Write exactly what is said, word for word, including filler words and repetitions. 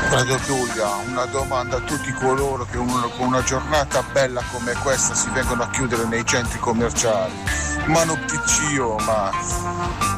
Credo Giulia, una domanda a tutti coloro che un- con una giornata bella come questa si vengono a chiudere nei centri commerciali. Ma non P C O, ma